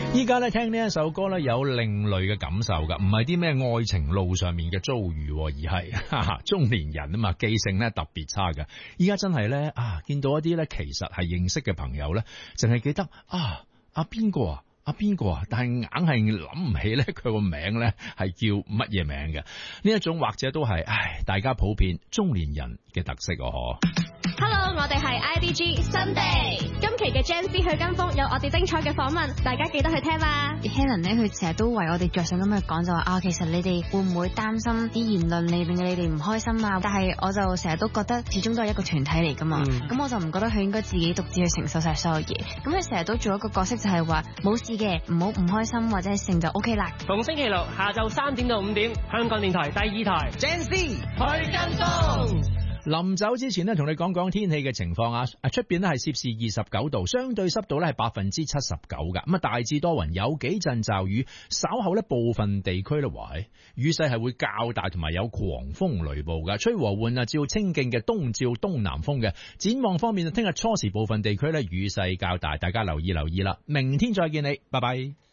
依家咧聽呢一首歌咧有另類嘅感受噶，唔係啲咩愛情路上面嘅遭遇，而係中年人啊嘛，記性咧特別差噶。依家真係咧見到一啲咧其實係認識嘅朋友咧，淨係記得邊個邊個，但係硬係諗唔起咧佢個名咧係叫乜嘢名嘅。呢一種或者都係大家普遍中年人嘅特色嗬。 Hello， 我哋係 IDG Sunday， 今期嘅 Gen Z 去跟風有我哋精彩嘅訪問，大家記得去聽啦。 Helen 咧，佢成日都為我哋着想咁去講，就話其實你哋會唔會擔心啲言論令你哋唔開心啊？但係我就成日都覺得始終都係一個團體嚟噶嘛，咁我就唔覺得佢應該自己獨自去承受晒所有嘢。咁佢成日都做一個角色，就係話冇事嘅，唔好唔開心或者係成就 OK 啦。 逢星期六下晝3點到5點，香港電台第2台 Gen Z 去跟風。 臨走之前呢，同你講講天氣嘅情況啊！出邊呢係攝氏29度，相對濕度呢係79%噶。咁啊，大致多雲，有幾陣驟雨，稍後呢部分地區呢雨勢係會較大，同埋有狂風雷暴噶。吹和緩照清勁嘅東照東南風嘅。展望方面，聽日初時部分地區呢雨勢較大，大家留意啦。明天再見你，拜拜。